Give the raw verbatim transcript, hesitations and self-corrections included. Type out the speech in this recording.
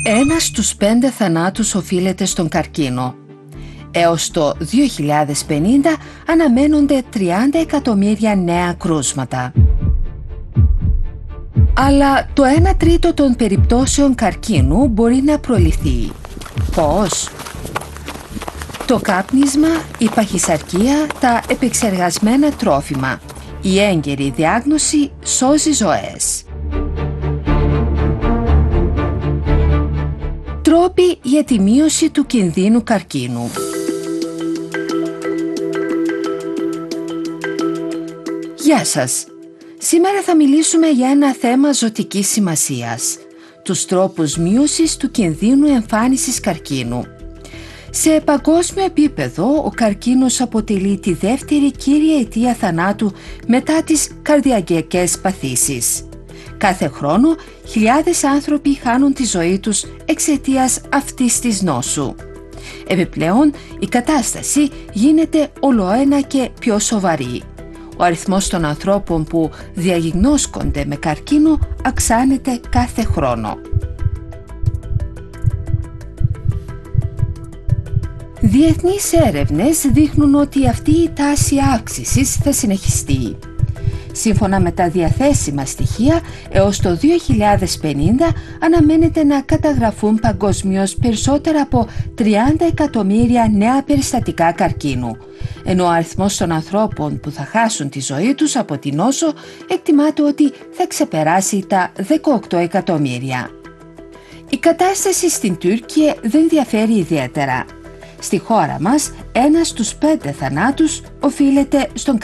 Ένας στους πέντε θανάτους οφείλεται στον καρκίνο. Έως το δύο χιλιάδες πενήντα αναμένονται τριάντα εκατομμύρια νέα κρούσματα. Αλλά το ένα τρίτο των περιπτώσεων καρκίνου μπορεί να προληφθεί. Πώς? Το κάπνισμα, η παχυσαρκία, τα επεξεργασμένα τρόφιμα. Η έγκαιρη διάγνωση σώζει ζωές. Τρόποι για τη μείωση του κινδύνου καρκίνου. Γεια σας! Σήμερα θα μιλήσουμε για ένα θέμα ζωτικής σημασίας. Τους τρόπους μείωσης του κινδύνου εμφάνισης καρκίνου. Σε παγκόσμιο επίπεδο, ο καρκίνος αποτελεί τη δεύτερη κύρια αιτία θανάτου μετά τις καρδιακιακές παθήσεις. Κάθε χρόνο, χιλιάδες άνθρωποι χάνουν τη ζωή τους εξαιτίας αυτής της νόσου. Επιπλέον, η κατάσταση γίνεται ολοένα και πιο σοβαρή. Ο αριθμός των ανθρώπων που διαγνώσκονται με καρκίνο αυξάνεται κάθε χρόνο. Διεθνείς έρευνες δείχνουν ότι αυτή η τάση αύξησης θα συνεχιστεί. Σύμφωνα με τα διαθέσιμα στοιχεία, έως το δύο χιλιάδες πενήντα αναμένεται να καταγραφούν παγκοσμίως περισσότερα από τριάντα εκατομμύρια νέα περιστατικά καρκίνου, ενώ ο αριθμός των ανθρώπων που θα χάσουν τη ζωή τους από την νόσο εκτιμάται ότι θα ξεπεράσει τα δεκαοκτώ εκατομμύρια. Η κατάσταση στην Τουρκία δεν διαφέρει ιδιαίτερα. Στη χώρα μας, ένας στους πέντε θανάτους οφείλεται στον